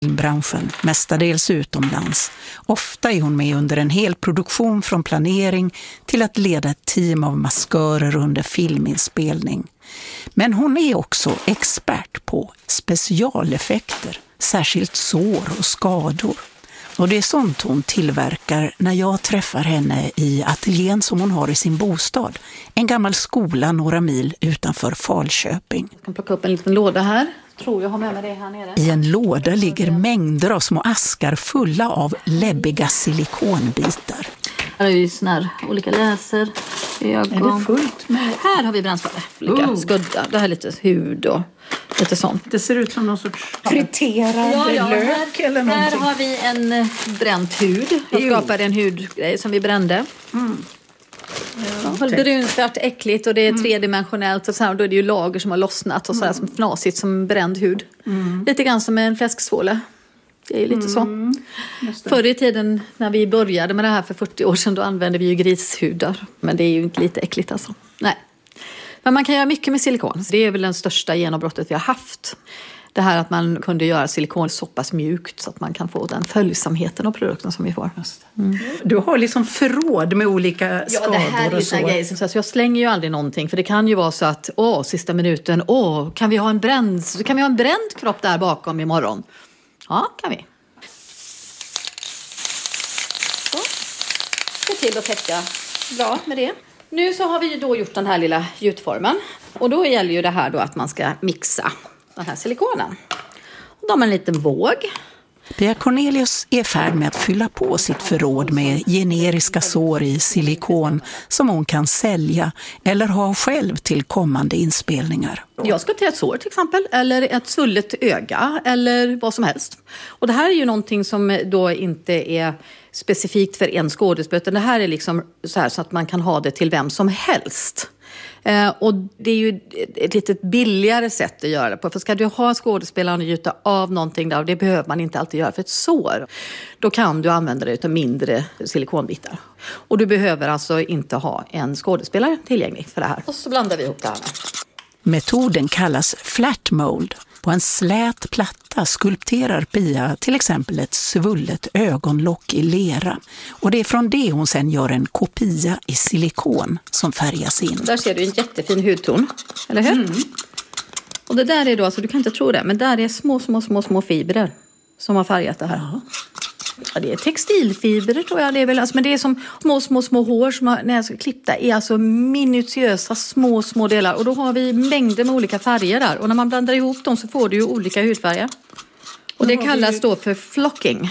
branschen, mestadels utomlands. Ofta är hon med under en hel produktion från planering till att leda ett team av maskörer under filminspelning. Men hon är också expert på specialeffekter, särskilt sår och skador. Och det är sånt hon tillverkar när jag träffar henne i ateljén som hon har i sin bostad. En gammal skola några mil utanför Falköping. Jag kan plocka upp en liten låda här. Tror jag har med mig det här nere. I en låda ligger mängder av små askar fulla av läbbiga silikonbitar. Här har vi såna här olika läser, ögon. Är det fullt med? Här har vi brännskador. Olika skudda. Det här är lite hud och lite sånt. Det ser ut som någon sorts friterad lök eller någonting. Här har vi en bränt hud. Jag skapade en hudgrej som vi brände. Brunsvart, äckligt och det är tredimensionellt och så här, då är det ju lager som har lossnat och så här som fnasigt som bränd hud. Lite grann som en fläsksvåla. Det är ju lite så. Förr i tiden när vi började med det här för 40 år sedan då använde vi ju grishudar. Men det är ju inte lite äckligt alltså. Nej. Men man kan göra mycket med silikon. Det är väl den största genombrottet vi har haft. Det här att man kunde göra silikon så pass mjukt så att man kan få den följsamheten av produkten som vi får. Du har liksom förråd med olika skador och så. Ja, det här är såna grejer. Så jag slänger ju aldrig någonting. För det kan ju vara så att, sista minuten, kan vi ha en bränd kropp där bakom imorgon? Ja, kan vi. Så. Se till att täcka bra med det. Nu så har vi då gjort den här lilla gjutformen. Och då gäller ju det här då att man ska mixa den här silikonen. Och då har man en liten våg. Pia Cornelius är i färd med att fylla på sitt förråd med generiska sår i silikon som hon kan sälja eller ha själv till kommande inspelningar. Jag ska till ett sår till exempel, eller ett svullet öga eller vad som helst. Och det här är ju någonting som då inte är specifikt för en skådespelare, utan det här är liksom så här så att man kan ha det till vem som helst. Och det är ju ett lite billigare sätt att göra det på. För ska du ha skådespelaren och gjuta av någonting där, och det behöver man inte alltid göra för ett sår. Då kan du använda det av mindre silikonbitar. Och du behöver alltså inte ha en skådespelare tillgänglig för det här. Och så blandar vi ihop det här. Metoden kallas flat mold. På en slät platta skulpterar Pia till exempel ett svullet ögonlock i lera. Och det är från det hon sen gör en kopia i silikon som färgas in. Där ser du en jättefin hudton, eller hur? Och det där är då, alltså du kan inte tro det, men där är små fibrer som har färgat det här. Ja, det är textilfibrer tror jag det är väl, alltså, men det är som små hår som när jag ska klippa är alltså minutiösa små delar, och då har vi mängder med olika färger där, och när man blandar ihop dem så får du ju olika hudfärger. Och det kallas då för flocking.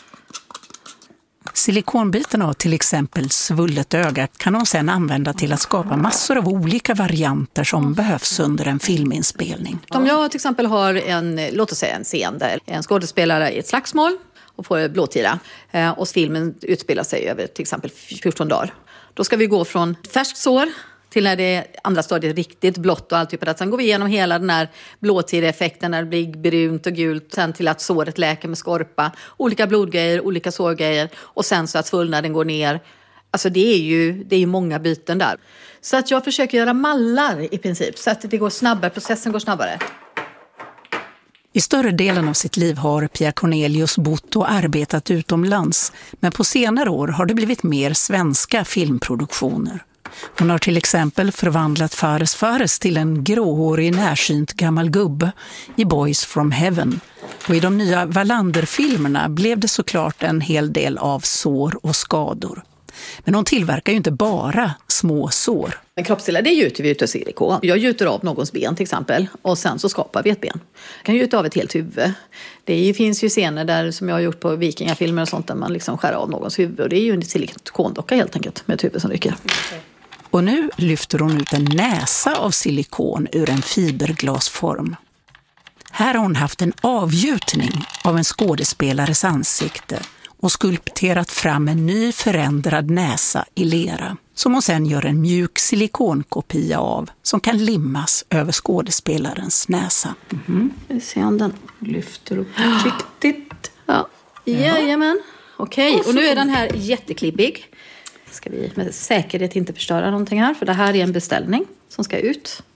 Silikonbiten av till exempel svullet öga kan hon sedan använda till att skapa massor av olika varianter som behövs under en filminspelning. Om jag till exempel har låt oss säga en scen där en skådespelare i ett slagsmål och får blåtira, och filmen utspelar sig över till exempel 14 dagar. Då ska vi gå från färskt sår till när det andra stadiet riktigt blått och allt typ av det. Sen går vi igenom hela den här blåtira-effekten när det blir brunt och gult. Sen till att såret läker med skorpa. Olika blodgrejer, olika sårgrejer. Och sen så att svullnaden går ner. Alltså det är ju många byten där. Så att jag försöker göra mallar i princip. Så att det går snabbare, processen går snabbare. I större delen av sitt liv har Pia Cornelius bott och arbetat utomlands. Men på senare år har det blivit mer svenska filmproduktioner. Hon har till exempel förvandlat Fares till en gråhårig närsynt gammal gubbe i Boys from Heaven. Och i de nya Wallander-filmerna blev det såklart en hel del av sår och skador. Men hon tillverkar ju inte bara små sår. Men kroppsdelar, det gjuter vi ut av silikon. Jag gjuter av någons ben till exempel, och sen så skapar vi ett ben. Jag kan gjuta av ett helt huvud. Det finns ju scener där, som jag har gjort på vikingafilmer och sånt, där man liksom skär av någons huvud. Och det är ju en silikondocka helt enkelt, med ett huvud som rycker. Och nu lyfter hon ut en näsa av silikon ur en fiberglasform. Här har hon haft en avgjutning av en skådespelares ansikte och skulpterat fram en ny förändrad näsa i lera, som hon sen gör en mjuk silikonkopia av som kan limmas över skådespelarens näsa. Vi ser om den lyfter upp försiktigt. Ja. Jajamän. Okej, och nu är den här jätteklibbig. Ska vi med säkerhet inte förstöra någonting här, för det här är en beställning som ska ut.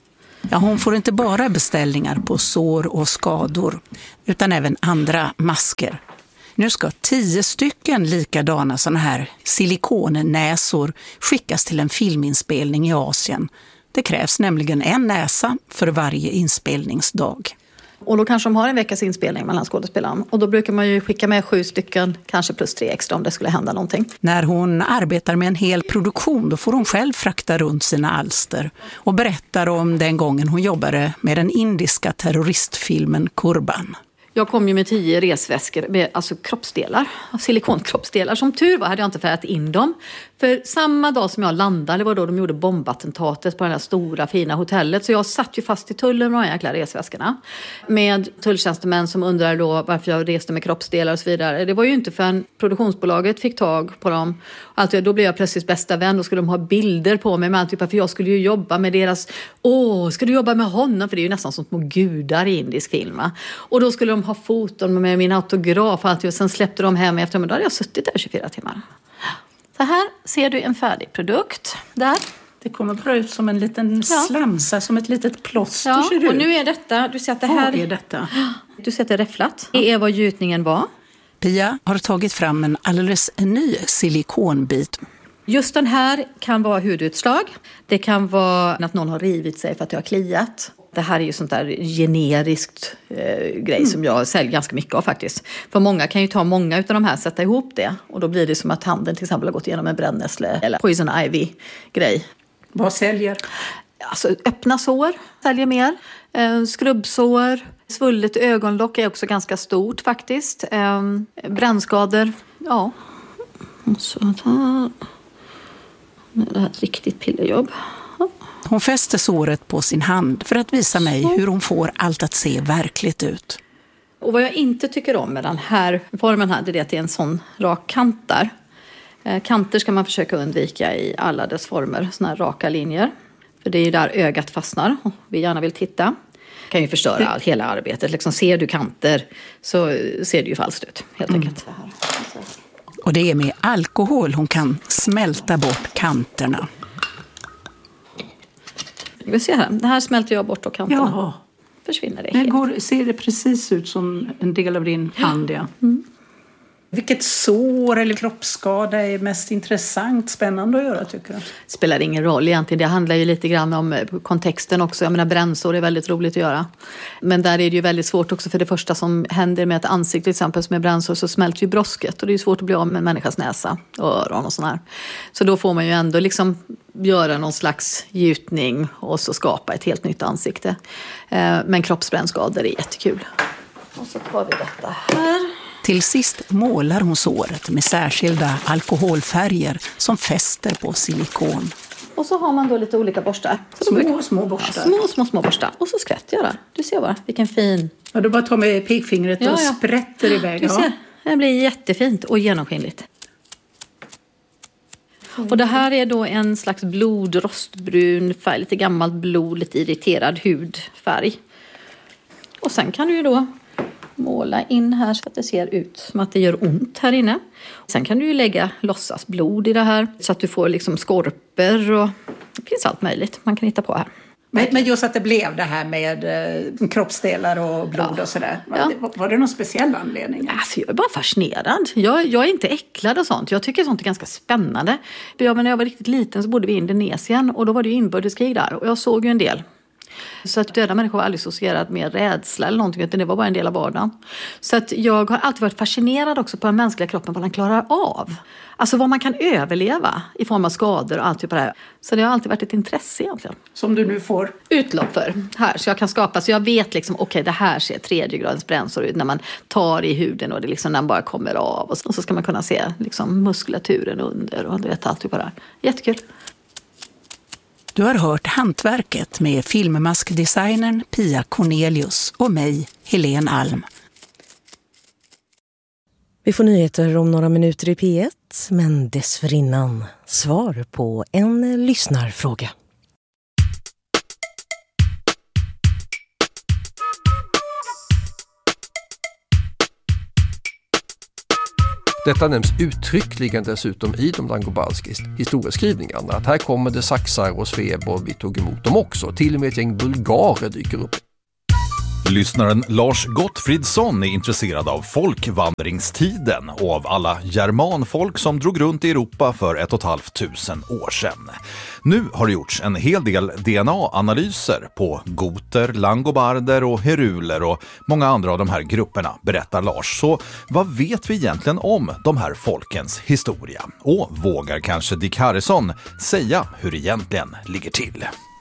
Ja, hon får inte bara beställningar på sår och skador, utan även andra masker. Nu ska 10 stycken likadana såna här silikonnäsor skickas till en filminspelning i Asien. Det krävs nämligen en näsa för varje inspelningsdag. Och då kanske de har en veckas inspelning mellan skådespelarna. Och då brukar man ju skicka med 7 stycken, kanske plus 3 extra om det skulle hända någonting. När hon arbetar med en hel produktion då får hon själv frakta runt sina alster. Och berättar om den gången hon jobbade med den indiska terroristfilmen Kurban. Jag kom ju med 10 resväskor med alltså kroppsdelar, silikonkroppsdelar. Som tur var hade jag inte färgat in dem. För samma dag som jag landade, det var då de gjorde bombattentatet på det här stora fina hotellet. Så jag satt ju fast i tullen med de jäkla resväskorna. Med tulltjänstemän som undrade då varför jag reste med kroppsdelar och så vidare. Det var ju inte förrän produktionsbolaget fick tag på dem. Alltså, då blev jag plötsligt bästa vän. Då skulle de ha bilder på mig med allt. För jag skulle ju jobba med deras... ska du jobba med honom? För det är ju nästan som små gudar i indisk film. Och då skulle de ha foton med min autograf och allt. Och sen släppte de hem efter. Men då hade jag suttit där 24 timmar. Så här ser du en färdig produkt. Där. Det kommer bara ut som en liten slamsa, som ett litet plåster. Ja, ser du. Och nu är detta... Du ser att det här... Vad är detta? Du ser att det är räfflat. Det är vad gjutningen var. Pia har tagit fram en alldeles ny silikonbit. Just den här kan vara hudutslag. Det kan vara att någon har rivit sig för att det har kliat. Det här är ju sånt där generiskt grej som jag säljer ganska mycket av faktiskt. För många kan ju ta många utav de här, sätta ihop det. Och då blir det som att handen till exempel har gått igenom en brännässle eller poison ivy grej. Vad säljer? Alltså öppna sår säljer mer. Skrubbsår. Svullet ögonlock är också ganska stort faktiskt. Brännskador. Ja. Så här. Det här är ett riktigt pillerjobb. Hon fäster såret på sin hand för att visa mig hur hon får allt att se verkligt ut. Och vad jag inte tycker om med den här formen här, det är att det är en sån rak kant där. Kanter ska man försöka undvika i alla dess former, såna här raka linjer. För det är ju där ögat fastnar och vi gärna vill titta. Kan ju förstöra hela arbetet. Liksom, ser du kanter så ser det ju falskt ut, helt enkelt. Och det är med alkohol hon kan smälta bort kanterna. Vi ser här. Det här smälter jag bort och kanterna. Jaha. Försvinner det helt. Ser det precis ut som en del av din hand, ja. Mm. Vilket sår eller kroppsskada är mest intressant, spännande att göra, tycker du? Spelar ingen roll egentligen. Det handlar ju lite grann om kontexten också. Jag menar, brännsår är väldigt roligt att göra. Men där är det ju väldigt svårt också, för det första som händer med ett ansikte till exempel som är brännsår, så smälter ju brosket. Och det är ju svårt att bli av med en människas näsa och öron och sånt här. Så då får man ju ändå liksom göra någon slags gjutning och så skapa ett helt nytt ansikte. Men kroppsbrännskador är jättekul. Och så tar vi detta här. Till sist målar hon såret med särskilda alkoholfärger som fäster på silikon. Och så har man då lite olika borstar. Små borstar. Ja, små borstar. Och så skvätter jag där. Du ser bara, vilken fin... Ja, du bara tar med pekfingret och sprätter iväg. Du ser, det blir jättefint och genomskinligt. Och det här är då en slags blodrostbrun färg, lite gammalt blod, lite irriterad hudfärg. Och sen kan du ju då måla in här så att det ser ut som att det gör ont här inne. Sen kan du ju lägga låtsasblod i det här så att du får liksom skorpor och det finns allt möjligt man kan hitta på här. Men just att det blev det här med kroppsdelar och blod och sådär. Var det någon speciell anledning? Alltså, jag är bara fascinerad. Jag är inte äcklad och sånt. Jag tycker sånt är ganska spännande. När jag var riktigt liten så bodde vi i Indonesien och då var det ju inbördeskrig där. Och jag såg ju en del. Så att döda människor var aldrig associerat med rädsla eller någonting, utan det var bara en del av vardagen. Så att jag har alltid varit fascinerad också på den mänskliga kroppen, vad den klarar av. Alltså vad man kan överleva i form av skador och allt typ av det här. Så det har alltid varit ett intresse egentligen. Som du nu får utlopp för här, så jag kan skapa, så jag vet liksom, okej, det här ser 3:e gradens brännsår ut när man tar i huden och det liksom, den bara kommer av. Och så ska man kunna se liksom muskulaturen under och det allt typ av det här. Jättekul. Du har hört Hantverket med filmmaskdesignern Pia Cornelius och mig, Helene Alm. Vi får nyheter om några minuter i P1, men dessförinnan svar på en lyssnarfråga. Detta nämns uttryckligen dessutom i de langobardska historieskrivningarna. Att här kommer det saxar och sveber och vi tog emot dem också. Till och med ett gäng bulgarer dyker upp. Lyssnaren Lars Gottfridsson är intresserad av folkvandringstiden och av alla germanfolk som drog runt i Europa för 1 500 år sedan. Nu har det gjorts en hel del DNA-analyser på goter, langobarder och heruler och många andra av de här grupperna, berättar Lars. Så vad vet vi egentligen om de här folkens historia? Och vågar kanske Dick Harrison säga hur det egentligen ligger till?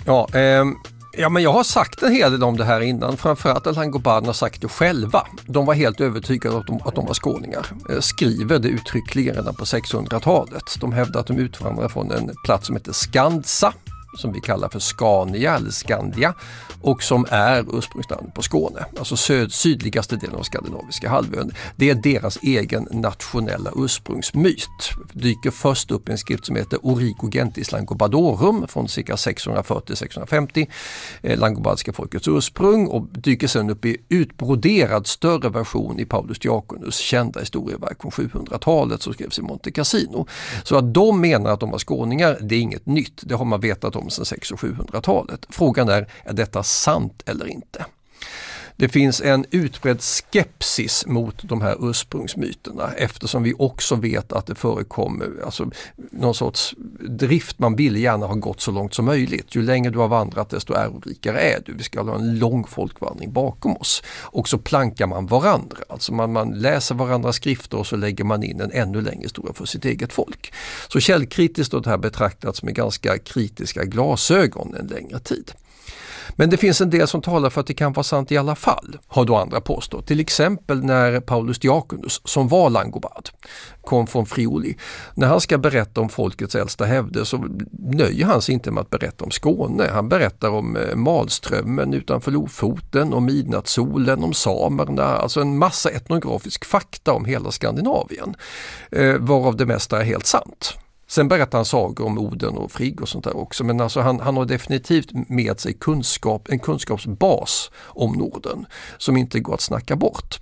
Ja, men jag har sagt en hel del om det här innan. Framförallt att langobarderna har sagt det själva. De var helt övertygade att de var skåningar. Skriver det uttryckligen redan på 600-talet. De hävdar att de utvandrar från en plats som heter Skansa, som vi kallar för Scania eller Skandia, och som är ursprungslandet på Skåne, alltså sydligaste delen av skandinaviska halvön. Det är deras egen nationella ursprungsmyt. Dyker först upp i en skrift som heter Origo Gentis Langobardorum från cirka 640-650, langobardska folkets ursprung, och dyker sedan upp i utbroderad större version i Paulus Diakonus kända historieverk från 700-talet som skrevs i Monte Cassino. Så att de menar att de var skåningar, det är inget nytt. Det har man vetat om sedan 600- och 700-talet. Frågan är detta sant eller inte? Det finns en utbredd skepsis mot de här ursprungsmyterna eftersom vi också vet att det förekommer någon sorts drift. Man vill gärna ha gått så långt som möjligt. Ju längre du har vandrat desto ärorikare är du. Vi ska ha en lång folkvandring bakom oss. Och så plankar man varandra. Alltså man läser varandras skrifter och så lägger man in en ännu längre historia för sitt eget folk. Så källkritiskt har det här betraktats med ganska kritiska glasögon en längre tid. Men det finns en del som talar för att det kan vara sant i alla fall, har då andra påstått. Till exempel när Paulus Diakonus, som var langobard, kom från Friuli. När han ska berätta om folkets äldsta hävder så nöjer han sig inte med att berätta om Skåne. Han berättar om Malströmmen utanför Lofoten, om midnattssolen, om samerna. Alltså en massa etnografisk fakta om hela Skandinavien, varav det mesta är helt sant. Sen berättar han sagor om Oden och Frigg och sånt där också. Men alltså han har definitivt med sig en kunskapsbas om Norden som inte går att snacka bort.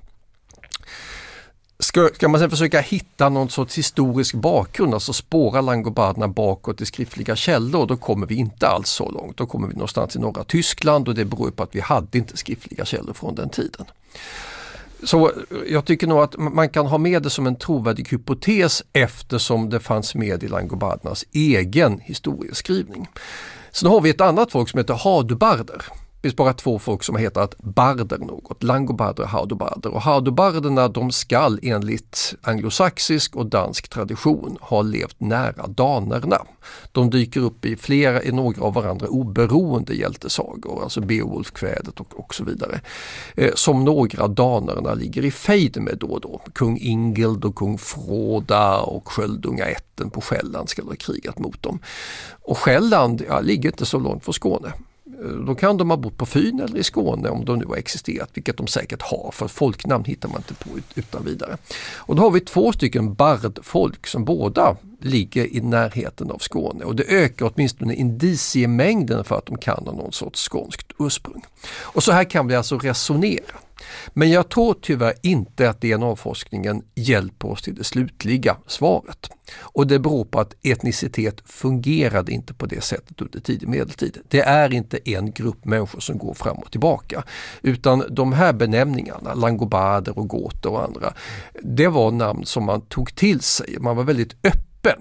Ska man sen försöka hitta någon sorts historisk bakgrund, alltså spåra langobarderna bakåt i skriftliga källor, då kommer vi inte alls så långt. Då kommer vi någonstans i norra Tyskland och det beror på att vi hade inte skriftliga källor från den tiden. Så jag tycker nog att man kan ha med det som en trovärdig hypotes eftersom det fanns med i langobardernas egen historieskrivning. Sen har vi ett annat folk som heter hadubarder. Det finns bara 2 folk som har hetat barder något, langobarder och hadubarder. Och hadubarderna, de skall enligt anglosaxisk och dansk tradition ha levt nära danerna. De dyker upp i några av varandra oberoende hjältesagor, alltså Beowulf-kvädet och så vidare. Som några danerna ligger i fejd med då och då. Kung Ingeld och kung Froda och Sköldunga ätten på Själland ska ha krigat mot dem. Och Själland ligger inte så långt från Skåne. Då kan de ha bott på Fyn eller i Skåne om de nu har existerat, vilket de säkert har, för folknamn hittar man inte på utan vidare. Och då har vi 2 stycken bardfolk som båda ligger i närheten av Skåne, och det ökar åtminstone indiciemängden för att de kan ha någon sorts skånskt ursprung. Och så här kan vi alltså resonera. Men jag tror tyvärr inte att DNA-forskningen hjälper oss till det slutliga svaret. Och det beror på att etnicitet fungerade inte på det sättet under tidig medeltid. Det är inte en grupp människor som går fram och tillbaka. Utan de här benämningarna, langobarder och goter och andra, det var namn som man tog till sig. Man var väldigt öppen.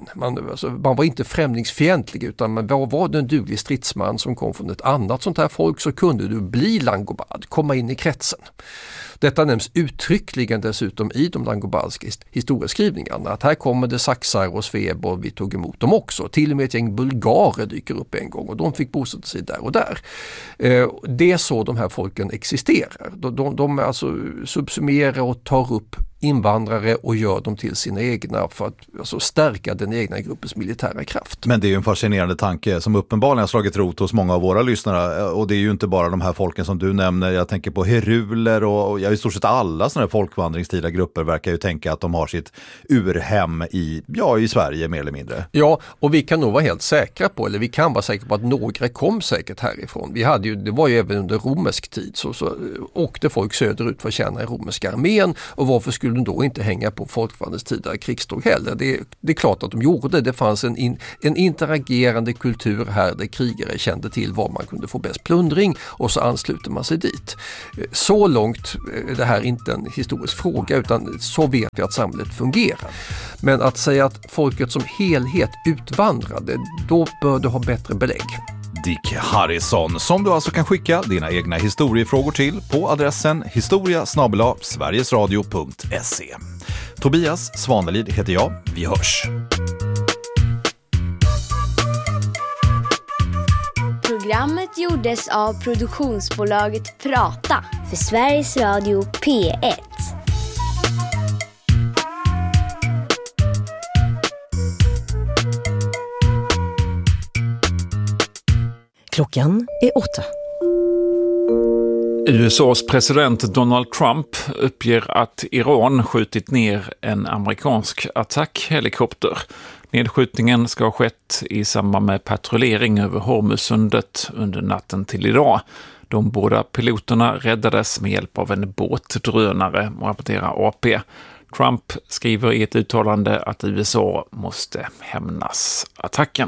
Man var inte främlingsfientlig, utan man var det en duglig stridsman som kom från ett annat sånt här folk, så kunde du bli langobard, komma in i kretsen. Detta nämns uttryckligen dessutom i de langobardska historieskrivningarna. Att här kommer det saxar och sveber och vi tog emot dem också. Till och med ett gäng bulgarer dyker upp en gång och de fick bosätta sig där och där. Det är så de här folken existerar. De alltså subsumerar och tar upp invandrare och gör dem till sina egna för att stärka den egna gruppens militära kraft. Men det är ju en fascinerande tanke som uppenbarligen har slagit rot hos många av våra lyssnare, och det är ju inte bara de här folken som du nämner. Jag tänker på heruler och i stort sett alla sådana här folkvandringstida grupper verkar ju tänka att de har sitt urhem i Sverige mer eller mindre. Ja, och vi kan nog vara helt säkra på, eller vi kan vara säkra på att några kom säkert härifrån. Det var ju även under romersk tid så åkte folk söderut för att tjäna i romerska armén, och varför skulle skulle de då inte hänga på folkvandrens tidigare krigståg heller. Det är klart att de gjorde det. Det fanns en interagerande kultur här där krigare kände till var man kunde få bäst plundring och så ansluter man sig dit. Så långt är det här inte en historisk fråga, utan så vet vi att samhället fungerar. Men att säga att folket som helhet utvandrade, då bör du ha bättre belägg. Dick Harrison, som du alltså kan skicka dina egna historiefrågor till på adressen historia@sverigesradio.se. Tobias Svanelid heter jag. Vi hörs. Programmet gjordes av produktionsbolaget Prata för Sveriges Radio P1. Klockan är 8. USAs president Donald Trump uppger att Iran skjutit ner en amerikansk attackhelikopter. Nedskjutningen ska ha skett i samband med patrullering över Hormuzsundet under natten till idag. De båda piloterna räddades med hjälp av en båtdrönare, rapporterar AP. Trump skriver i ett uttalande att USA måste hämnas attacken.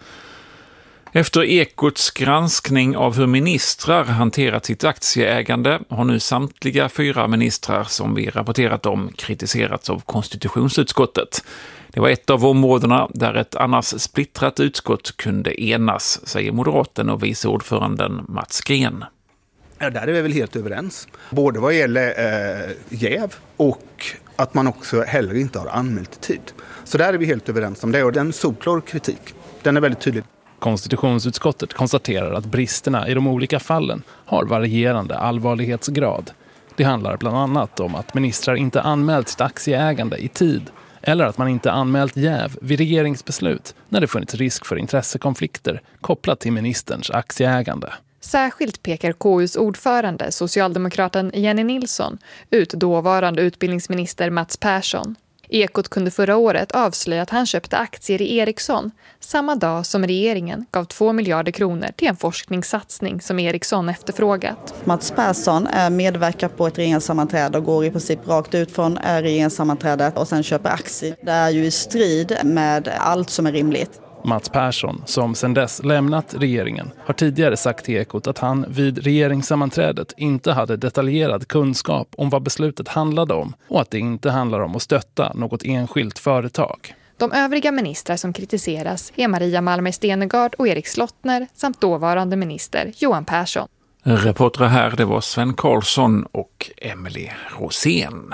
Efter Ekots granskning av hur ministrar hanterat sitt aktieägande har nu samtliga 4 ministrar som vi rapporterat om kritiserats av konstitutionsutskottet. Det var ett av områdena där ett annars splittrat utskott kunde enas, säger moderaten och vice ordföranden Mats Green. Ja, där är vi väl helt överens. Både vad gäller jäv och att man också heller inte har anmält i tid. Så där är vi helt överens om det, och den solklar kritik, den är väldigt tydlig. Konstitutionsutskottet konstaterar att bristerna i de olika fallen har varierande allvarlighetsgrad. Det handlar bland annat om att ministrar inte anmält sitt aktieägande i tid eller att man inte anmält jäv vid regeringsbeslut när det funnits risk för intressekonflikter kopplat till ministerns aktieägande. Särskilt pekar KUs ordförande, socialdemokraten Jenny Nilsson, ut dåvarande utbildningsminister Mats Persson. Ekot kunde förra året avslöja att han köpte aktier i Ericsson samma dag som regeringen gav 2 miljarder kronor till en forskningssatsning som Ericsson efterfrågat. Mats Persson medverkar på ett regeringssammanträde och går i princip rakt ut från regeringssammanträdet och sen köper aktier. Det är ju i strid med allt som är rimligt. Mats Persson, som sedan dess lämnat regeringen, har tidigare sagt till Ekot att han vid regeringssammanträdet inte hade detaljerad kunskap om vad beslutet handlade om och att det inte handlar om att stötta något enskilt företag. De övriga ministrar som kritiseras är Maria Malmberg Stenergard och Erik Slottner samt dåvarande minister Johan Persson. Reportrar här, det var Sven Karlsson och Emily Rosén.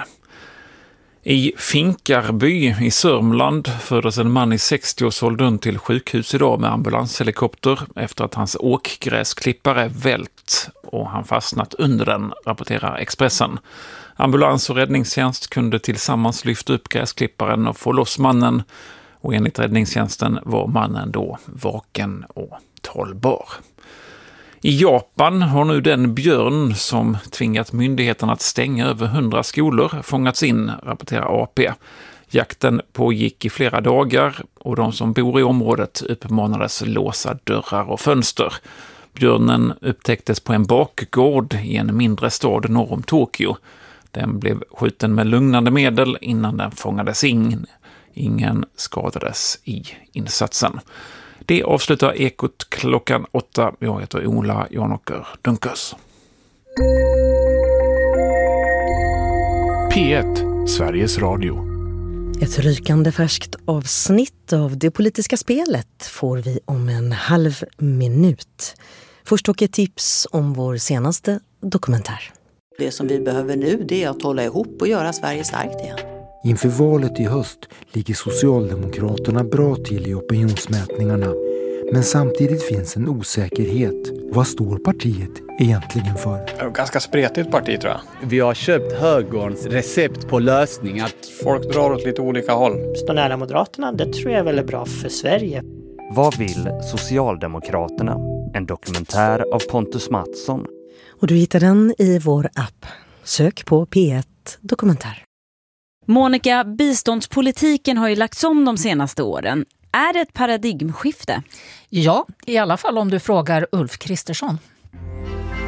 I Finkarby i Sörmland fördes en man i 60-årsåldern till sjukhus idag med ambulanshelikopter efter att hans åkgräsklippare vält och han fastnat under den, rapporterar Expressen. Ambulans och räddningstjänst kunde tillsammans lyfta upp gräsklipparen och få loss mannen, och enligt räddningstjänsten var mannen då vaken och talbar. I Japan har nu den björn som tvingat myndigheterna att stänga över 100 skolor fångats in, rapporterar AP. Jakten pågick i flera dagar och de som bor i området uppmanades låsa dörrar och fönster. Björnen upptäcktes på en bakgård i en mindre stad norr om Tokyo. Den blev skjuten med lugnande medel innan den fångades in. Ingen skadades i insatsen. Det avslutar Ekot klockan 8. Jag heter Ola Janåker Dunkers. P1, Sveriges Radio. Ett rykande färskt avsnitt av Det politiska spelet får vi om en halv minut. Först och ett tips om vår senaste dokumentär. Det som vi behöver nu, det är att hålla ihop och göra Sverige starkt igen. Inför valet i höst ligger Socialdemokraterna bra till i opinionsmätningarna. Men samtidigt finns en osäkerhet. Vad står partiet egentligen för? Ganska spretigt parti, tror jag. Vi har köpt högerns recept på lösningar. Folk drar åt lite olika håll. Stå nära Moderaterna, det tror jag är väldigt bra för Sverige. Vad vill Socialdemokraterna? En dokumentär av Pontus Mattsson. Och du hittar den i vår app. Sök på P1 Dokumentär. Monica, biståndspolitiken har ju lagts om de senaste åren. Är det ett paradigmskifte? Ja, i alla fall om du frågar Ulf Kristersson.